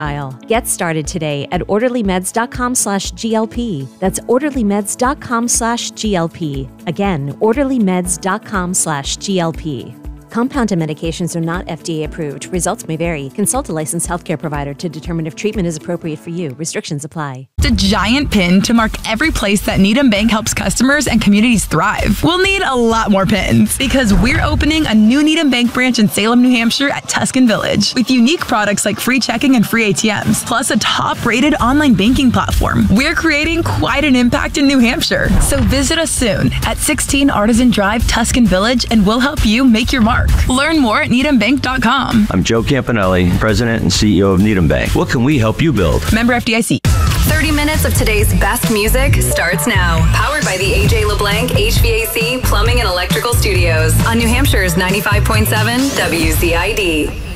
aisle. Get started today at orderlymeds.com/GLP. That's orderlymeds.com/GLP. Again, orderlymeds.com/GLP. Compounded medications are not FDA approved. Results may vary. Consult a licensed healthcare provider to determine if treatment is appropriate for you. Restrictions apply. A giant pin to mark every place that Needham Bank helps customers and communities thrive. We'll need a lot more pins because we're opening a new Needham Bank branch in Salem, New Hampshire at Tuscan Village with unique products like free checking and free ATMs, plus a top-rated online banking platform. We're creating quite an impact in New Hampshire. So visit us soon at 16 Artisan Drive, Tuscan Village, and we'll help you make your mark. Learn more at needhambank.com. I'm Joe Campanelli, President and CEO of Needham Bank. What can we help you build? Member FDIC. 30 minutes of today's best music starts now. Powered by the AJ LeBlanc HVAC, Plumbing and Electrical Studios on New Hampshire's 95.7 WZID.